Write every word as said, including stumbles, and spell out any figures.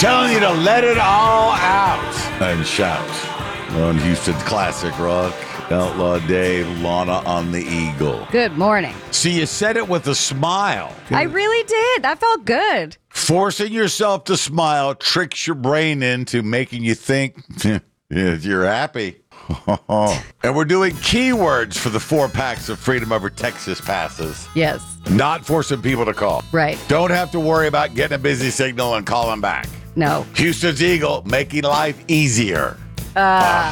telling you to let it all out and shout on Houston's classic rock. Outlaw Dave, Lana on the Eagle. Good morning. See, you said it with a smile. I really did. That felt good. Forcing yourself to smile tricks your brain into making you think you're happy. And we're doing keywords for the four packs of Freedom Over Texas passes. Yes. Not forcing people to call. Right. Don't have to worry about getting a busy signal and calling back. No. Houston's Eagle, making life easier. Uh,